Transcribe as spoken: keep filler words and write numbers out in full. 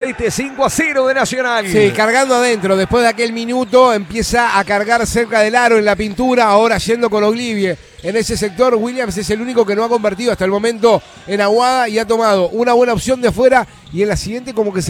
este cinco a cero de Nacional. Sí, cargando adentro. Después de aquel minuto empieza a cargar cerca del aro en la pintura. Ahora yendo con Oglivie en ese sector. Williams es el único que no ha convertido hasta el momento en Aguada y ha tomado una buena opción de afuera. Y en la siguiente como que se